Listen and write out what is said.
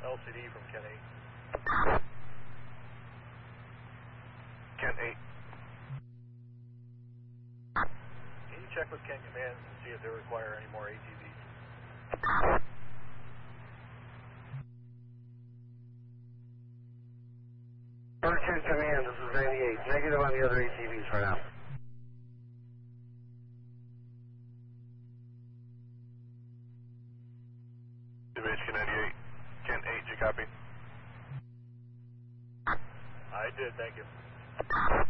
LCD from Ken 8. Ken 8. Can you check with Ken Command and see if they require any more ATVs? Ken Command, this is 98. Negative on the other ATVs for now. WHK 98. Ken 8, did you copy? I did, thank you.